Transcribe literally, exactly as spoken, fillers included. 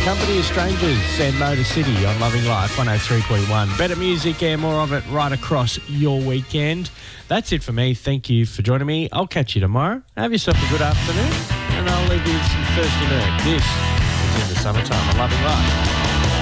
Company of Strangers and Motor City on Loving Life one oh three point one. Better music and more of it right across your weekend. That's it for me. Thank you for joining me. I'll catch you tomorrow. Have yourself a good afternoon, and I'll leave you with some Thursday night. This is In the Summertime on Loving Life.